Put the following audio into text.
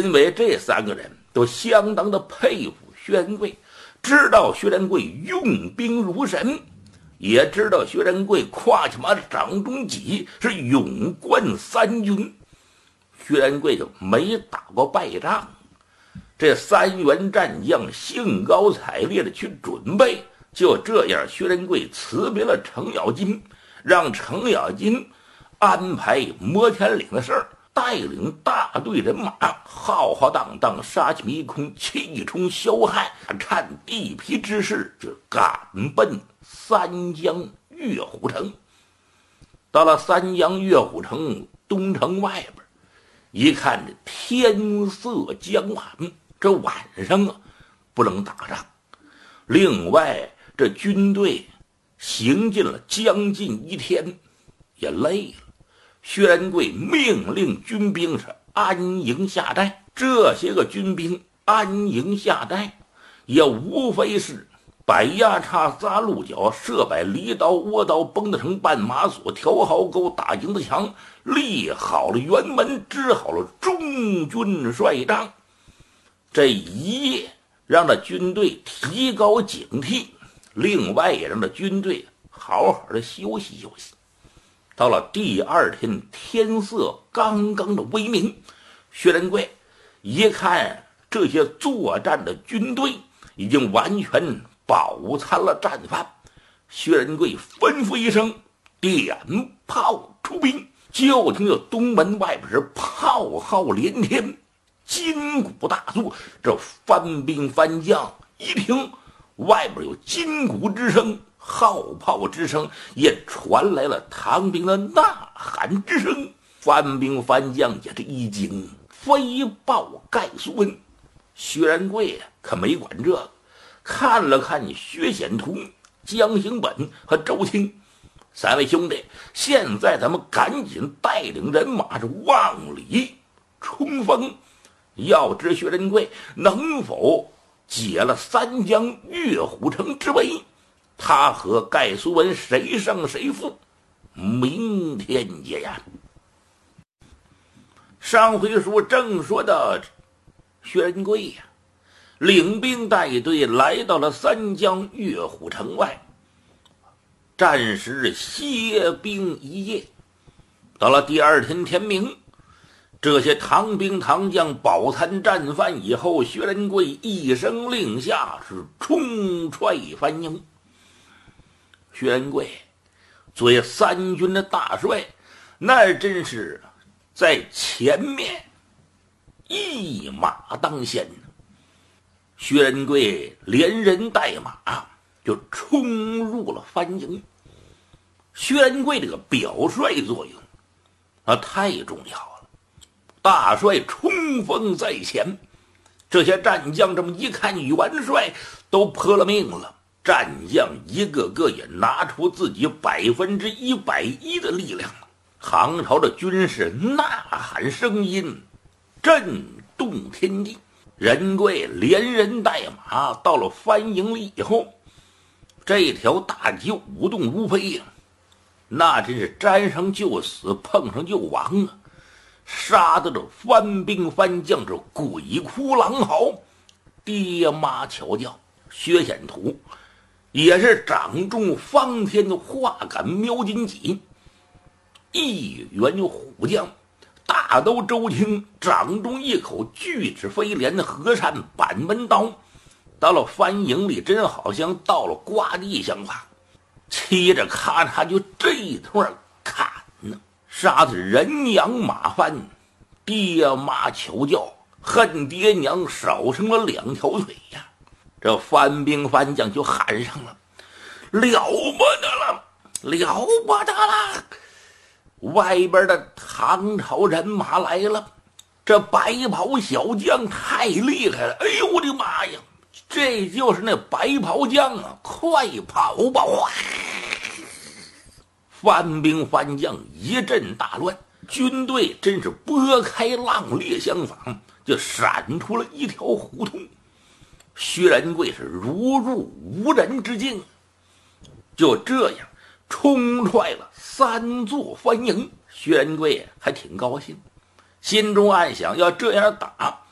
因为这3个人都相当的佩服薛仁贵，知道薛仁贵用兵如神，也知道薛仁贵跨骑马掌中戟，是勇冠3军。薛仁贵就没打过败仗，这3员战将兴高采烈的去准备。就这样，薛仁贵辞别了程咬金，让程咬金安排摩天岭的事儿，带领大队人马浩浩荡荡杀气迷空，气冲霄汉，趁地皮之势就赶奔三江岳虎城。到了三江岳虎城东城外边，一看这天色将晚，这晚上啊不能打仗。另外这军队行进了将近1天，也累了。薛仁贵命令军兵是安营下寨。这些个军兵安营下寨，也无非是摆压叉、扎鹿角、射摆离刀、窝刀、绷得成绊马索、调壕沟、打营子墙，立好了辕门，支好了中军帅帐。这一夜让这军队提高警惕，另外也让这军队好好的休息休息。到了第2天，天色刚刚的微明，薛仁贵一看这些作战的军队已经完全饱餐了战饭，薛仁贵吩咐一声，点炮出兵。就听这东门外边是炮号连天，金鼓大作。这番兵番将一听外边有金鼓之声，号炮之声，也传来了唐兵的呐喊之声。番兵番将也是一惊，飞报盖苏文。薛仁贵可没管这个，看了看薛显图、江行本和周青3位兄弟，现在咱们赶紧带领人马是往里冲锋，要知薛仁贵能否解了三江岳虎城之围，他和盖苏文谁胜谁负，明天见呀。上回书正说到薛仁贵呀，领兵带队来到了三江岳虎城外，暂时歇兵一夜。到了第2天天明，这些唐兵唐将饱餐战饭以后，薛仁贵一声令下，是冲踹番营。薛仁贵作为3军的大帅，那真是在前面一马当先。薛仁贵连人带马就冲入了番营。薛仁贵这个表率作用太重要了，大帅冲锋在前，这些战将这么一看元帅都泼了命了，战将一个个也拿出自己110%的力量。唐朝的军士呐喊声音震动天地。仁贵连人带马到了番营里以后，这条大街舞动如飞呀，那真是沾上就死，碰上就亡啊！杀得这番兵番将是鬼哭狼嚎，爹妈瞧叫。薛显图也是掌中方天的画杆瞄金戟，一员虎将大刀周青掌中一口巨齿飞镰的和善板门刀，到了番营里真好像到了刮地相法，骑着咔嚓就这一通砍呢，杀的人仰马翻，爹妈求叫，恨爹娘少生了2条腿呀。这番兵番将就喊上了，了不得了，了不得了！外边的唐朝人马来了，这白袍小将太厉害了！哎呦我的妈呀，这就是那白袍将啊！快跑吧！番兵番将一阵大乱，军队真是拨开浪裂相仿，就闪出了一条胡同。薛仁贵是如入无人之境，就这样冲踹了3座番营。薛仁贵还挺高兴，心中暗想，要这样打